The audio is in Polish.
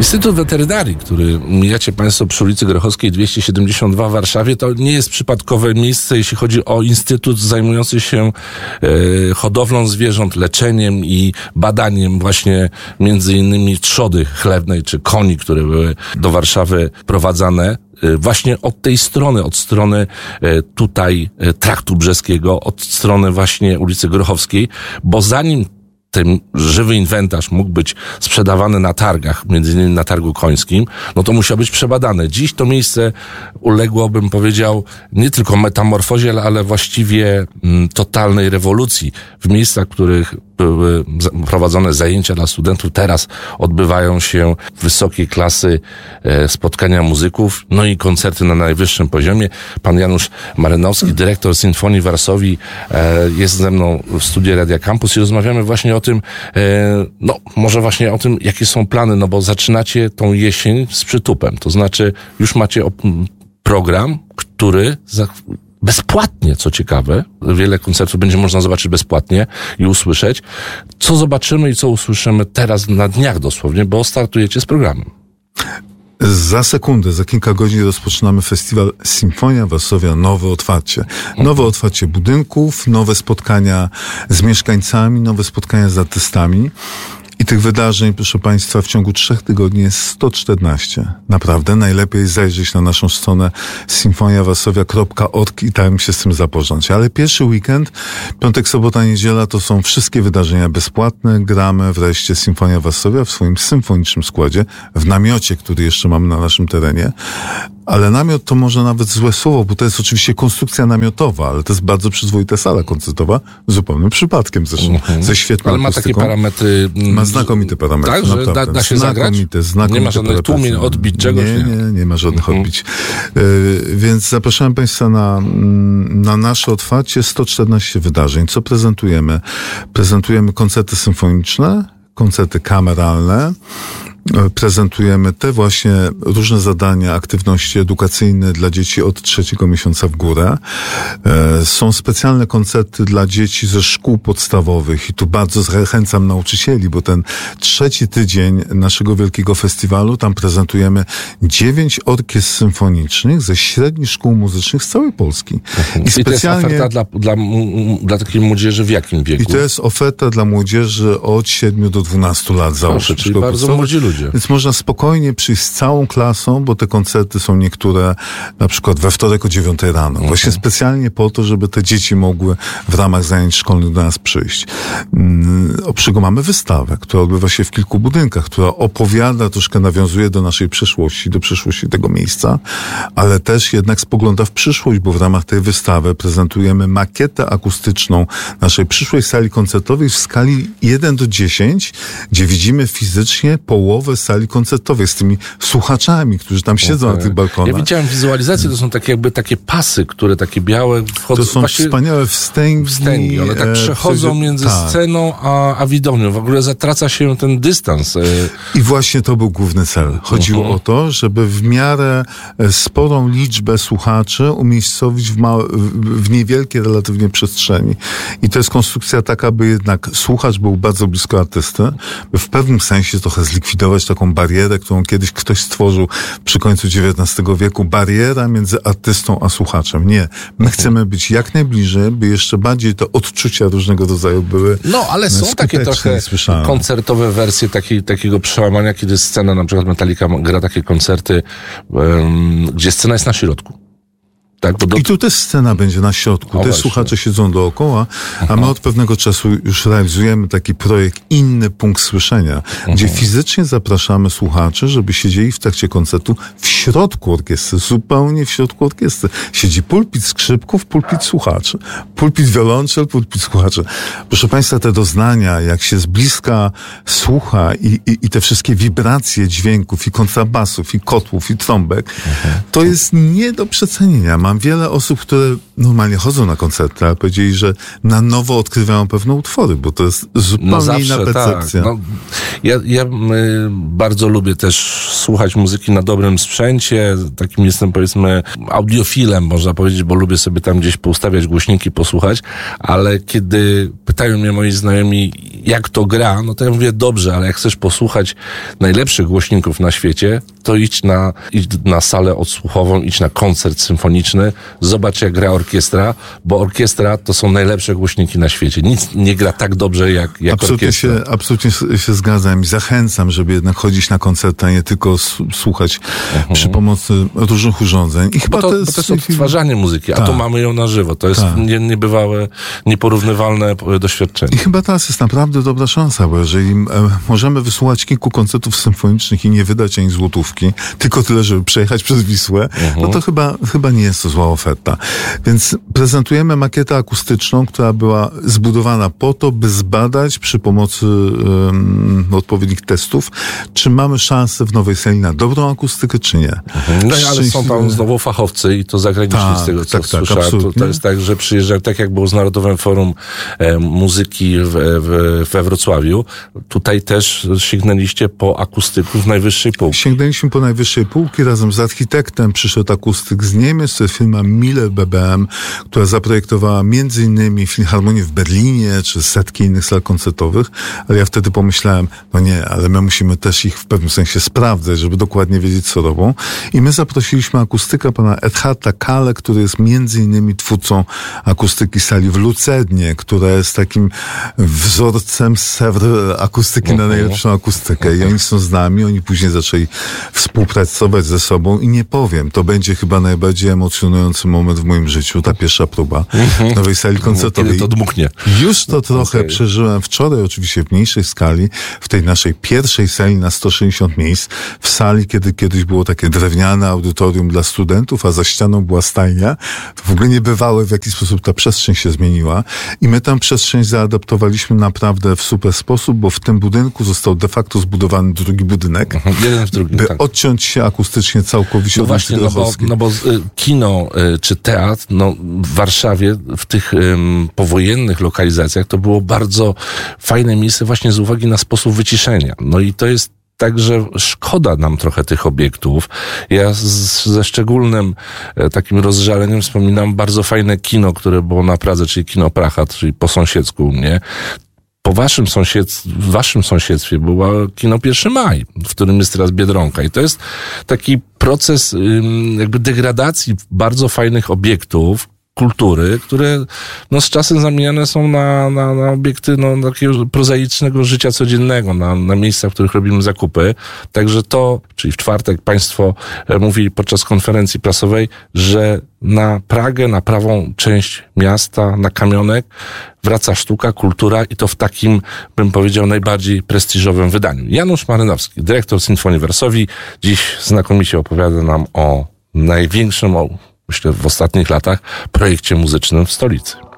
Instytut Weterynarii, który mijacie Państwo przy ulicy Grochowskiej 272 w Warszawie, to nie jest przypadkowe miejsce, jeśli chodzi o instytut zajmujący się hodowlą zwierząt, leczeniem i badaniem właśnie między innymi trzody chlewnej czy koni, które były do Warszawy prowadzane. Właśnie od tej strony, od strony tutaj Traktu Brzeskiego, od strony właśnie ulicy Grochowskiej, bo zanim ten żywy inwentarz mógł być sprzedawany na targach, między innymi na targu końskim, no to musiał być przebadane. Dziś to miejsce uległo, bym powiedział, nie tylko metamorfozie, ale właściwie totalnej rewolucji. W miejscach, w których były prowadzone zajęcia dla studentów, teraz odbywają się wysokiej klasy spotkania muzyków, no i koncerty na najwyższym poziomie. Pan Janusz Marynowski, dyrektor Sinfonii Varsovii, jest ze mną w studiu Radia Campus i rozmawiamy właśnie o tym, no może właśnie o tym, jakie są plany, no bo zaczynacie tą jesień z przytupem, to znaczy już macie program, który bezpłatnie, co ciekawe, wiele koncertów będzie można zobaczyć bezpłatnie i usłyszeć. Co zobaczymy i co usłyszymy teraz na dniach dosłownie, bo startujecie z programem. Za sekundę, za kilka godzin rozpoczynamy festiwal Sinfonia Varsovia Nowe Otwarcie. Nowe otwarcie budynków, nowe spotkania z mieszkańcami, nowe spotkania z artystami. I tych wydarzeń, proszę Państwa, w ciągu 3 tygodni jest 114. Naprawdę, najlepiej zajrzeć na naszą stronę sinfoniavarsovia.org i tam się z tym zapoznać. Ale pierwszy weekend, piątek, sobota, niedziela, to są wszystkie wydarzenia bezpłatne. Gramy wreszcie Sinfonia Varsovia w swoim symfonicznym składzie, w namiocie, który jeszcze mamy na naszym terenie. Ale namiot to może nawet złe słowo, bo to jest oczywiście konstrukcja namiotowa, ale to jest bardzo przyzwoita sala koncertowa, zupełnym przypadkiem zresztą, ze świetną ale akustyką. Ma takie parametry... Ma znakomite parametry. Tak, że da się zagrać? Nie ma żadnych tłumień, odbić czegoś? Nie ma żadnych odbić. Więc zapraszam Państwa na nasze otwarcie. 114 wydarzeń. Co prezentujemy? Prezentujemy koncerty symfoniczne, koncerty kameralne, prezentujemy te właśnie różne zadania, aktywności edukacyjne dla dzieci od 3 miesiąca w górę. Są specjalne koncerty dla dzieci ze szkół podstawowych i tu bardzo zachęcam nauczycieli, bo ten 3 tydzień naszego wielkiego festiwalu, tam prezentujemy 9 orkiestr symfonicznych ze średnich szkół muzycznych z całej Polski. I specjalnie... to jest oferta dla takiej młodzieży w jakim wieku? I to jest oferta dla młodzieży od 7 do 12 lat. Proszę, czyli bardzo młodzi ludzie. Więc można spokojnie przyjść z całą klasą, bo te koncerty są niektóre na przykład we wtorek o 9 rano. Właśnie specjalnie po to, żeby te dzieci mogły w ramach zajęć szkolnych do nas przyjść. Oprócz mamy wystawę, która odbywa się w kilku budynkach, która opowiada, troszkę nawiązuje do naszej przeszłości, do przyszłości tego miejsca, ale też jednak spogląda w przyszłość, bo w ramach tej wystawy prezentujemy makietę akustyczną naszej przyszłej sali koncertowej w skali 1 do 10, gdzie widzimy fizycznie połowę sali koncertowej z tymi słuchaczami, którzy tam siedzą na tych balkonach. Ja widziałem wizualizację, to są takie pasy, które takie białe wchodzą. To są wspaniałe wstęgi. One tak przechodzą między sceną a widownią. W ogóle zatraca się ten dystans. I właśnie to był główny cel. Chodziło o to, żeby w miarę sporą liczbę słuchaczy umiejscowić w niewielkiej relatywnie przestrzeni. I to jest konstrukcja taka, by jednak słuchacz był bardzo blisko artysty, by w pewnym sensie trochę zlikwidować taką barierę, którą kiedyś ktoś stworzył przy końcu XIX wieku. Bariera między artystą a słuchaczem. Nie. My chcemy być jak najbliżej, by jeszcze bardziej te odczucia różnego rodzaju były. No, ale są takie trochę koncertowe wersje takiego przełamania, kiedy scena, na przykład Metallica gra takie koncerty, gdzie scena jest na środku. Tak, I tu też scena będzie na środku. Te słuchacze siedzą dookoła, a my od pewnego czasu już realizujemy taki projekt Inny Punkt Słyszenia, gdzie fizycznie zapraszamy słuchaczy, żeby siedzieli w trakcie koncertu w środku orkiestry, zupełnie w środku orkiestry. Siedzi pulpit skrzypków, pulpit słuchaczy, pulpit wiolonczel, pulpit słuchaczy. Proszę Państwa, te doznania, jak się z bliska słucha i te wszystkie wibracje dźwięków i kontrabasów, i kotłów, i trąbek, to jest nie do przecenienia. Mam wiele osób, które normalnie chodzą na koncerty, ale powiedzieli, że na nowo odkrywają pewne utwory, bo to jest zupełnie inna percepcja. Tak. Ja bardzo lubię też słuchać muzyki na dobrym sprzęcie. Takim jestem, powiedzmy, audiofilem, można powiedzieć, bo lubię sobie tam gdzieś poustawiać głośniki, posłuchać, ale kiedy pytają mnie moi znajomi, jak to gra, no to ja mówię, dobrze, ale jak chcesz posłuchać najlepszych głośników na świecie, to idź na salę odsłuchową, idź na koncert symfoniczny, zobacz, jak gra orkiestra, bo orkiestra to są najlepsze głośniki na świecie. Nic nie gra tak dobrze jak orkiestra. Absolutnie się zgadzam i zachęcam, żeby jednak chodzić na koncerty, a nie tylko słuchać przy pomocy różnych urządzeń. I chyba to jest odtwarzanie muzyki, a tu mamy ją na żywo. To jest niebywałe, nieporównywalne doświadczenie. I chyba teraz jest naprawdę dobra szansa, bo jeżeli możemy wysłuchać kilku koncertów symfonicznych i nie wydać ani złotówki, tylko tyle, żeby przejechać przez Wisłę, no to chyba nie jest to zła oferta. Więc prezentujemy makietę akustyczną, która była zbudowana po to, by zbadać przy pomocy odpowiednich testów, czy mamy szansę w nowej sali na dobrą akustykę, czy nie. No ale są tam znowu fachowcy i to zagraniczni z tego, co słyszałem. To jest tak, że przyjeżdżają, tak jak było z Narodowym Forum Muzyki we Wrocławiu. Tutaj też sięgnęliście po akustyków najwyższej półki. Sięgnęliśmy po najwyższej półki. Razem z architektem przyszedł akustyk z Niemiec. To jest firma Miller BBM, która zaprojektowała między innymi Filharmonię w Berlinie, czy setki innych sal koncertowych. Ale ja wtedy pomyślałem, no nie, ale my musimy też ich w pewnym sensie sprawdzać, żeby dokładnie wiedzieć, co robią. I my zaprosiliśmy akustyka pana Edharda Kahle, który jest między innymi twórcą akustyki sali w Lucednie, która jest takim wzorcem Sèvres akustyki na najlepszą akustykę. I oni są z nami, oni później zaczęli współpracować ze sobą i nie powiem, to będzie chyba najbardziej emocjonujący moment w moim życiu, ta pierwsza próba nowej sali koncertowej. Kiedy to dmuchnie. Już to trochę przeżyłem wczoraj, oczywiście w mniejszej skali, w tej naszej pierwszej sali na 160 miejsc, w sali, kiedy kiedyś było takie drewniane audytorium dla studentów, a za ścianą była stajnia. To w ogóle niebywałe, w jaki sposób ta przestrzeń się zmieniła. I my tę przestrzeń zaadaptowaliśmy naprawdę w super sposób, bo w tym budynku został de facto zbudowany drugi budynek, jeden w drugim, by odciąć się akustycznie całkowicie od właśnie, bo kino czy teatr, w Warszawie w tych powojennych lokalizacjach to było bardzo fajne miejsce właśnie z uwagi na sposób wyciszenia. No i to jest także szkoda nam trochę tych obiektów. Ja ze szczególnym takim rozżaleniem wspominam bardzo fajne kino, które było na Pradze, czyli kino Praha, czyli po sąsiedzku u mnie. W waszym sąsiedztwie było kino 1 Maj, w którym jest teraz Biedronka. I to jest taki proces jakby degradacji bardzo fajnych obiektów kultury, które z czasem zamieniane są na obiekty takiego prozaicznego życia codziennego, na miejsca, w których robimy zakupy. Także to, czyli w czwartek państwo mówili podczas konferencji prasowej, że na Pragę, na prawą część miasta, na Kamionek wraca sztuka, kultura i to w takim, bym powiedział, najbardziej prestiżowym wydaniu. Janusz Marynowski, dyrektor Sinfonii Varsovii, dziś znakomicie opowiada nam o największym, myślę, w ostatnich latach projekcie muzycznym w stolicy.